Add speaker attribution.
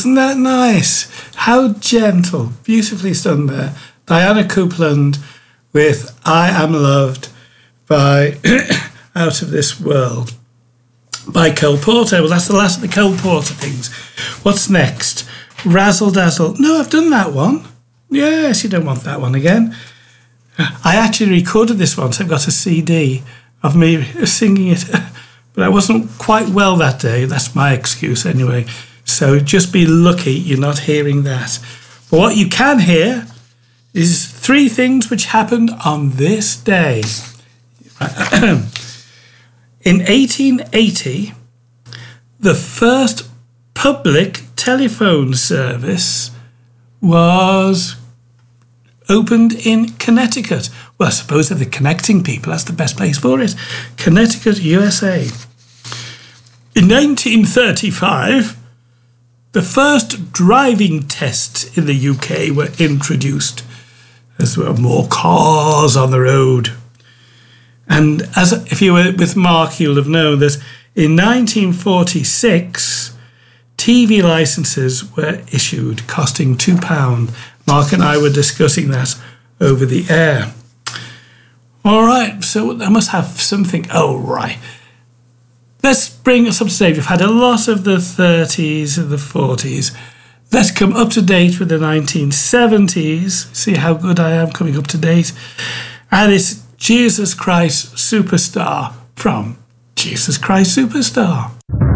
Speaker 1: Wasn't that nice? How gentle. Beautifully done there. Diana Copeland with I Am Loved by Out of This World by Cole Porter. Well, that's the last of the Cole Porter things. What's next? Razzle Dazzle. No, I've done that one. Yes, you don't want that one again. I actually recorded this once. I've got a CD of me singing it, but I wasn't quite well that day. That's my excuse anyway. So just be lucky you're not hearing that. But what you can hear is 3 things which happened on this day. In 1880, the first public telephone service was opened in Connecticut. Well, I suppose if they're connecting people, that's the best place for it. Connecticut, USA. In 1935, the first driving tests in the UK were introduced. As there were more cars on the road. And if you were with Mark, you'll have known that in 1946, TV licenses were issued, costing £2. Mark and I were discussing that over the air. All right, so I must have something. Oh, right. Let's bring us up to date. We've had a lot of the 30s and the 40s. Let's come up to date with the 1970s. See how good I am coming up to date. And it's Jesus Christ Superstar from Jesus Christ Superstar.